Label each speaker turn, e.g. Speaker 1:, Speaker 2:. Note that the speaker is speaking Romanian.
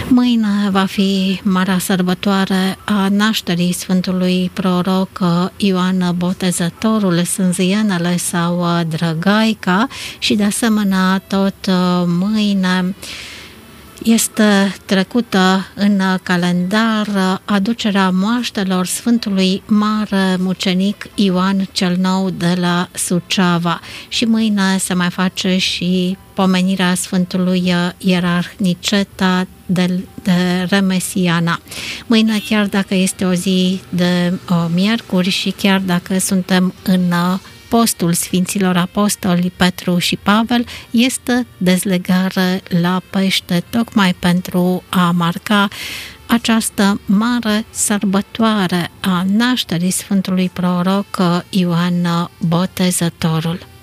Speaker 1: Mâine va fi marea sărbătoare a nașterii Sfântului Proroc Ioan Botezătorul, Sânzienele sau Drăgaica, și de asemenea tot mâine este trecută în calendar aducerea moaștelor Sfântului Mare Mucenic Ioan cel Nou de la Suceava. Și mâine se mai face și pomenirea Sfântului Ierarh Niceta de Remesiana. Mâine, chiar dacă este o zi de miercuri și chiar dacă suntem în postul Sfinților Apostoli Petru și Pavel, este dezlegare la pește, tocmai pentru a marca această mare sărbătoare a nașterii Sfântului Proroc Ioan Botezătorul.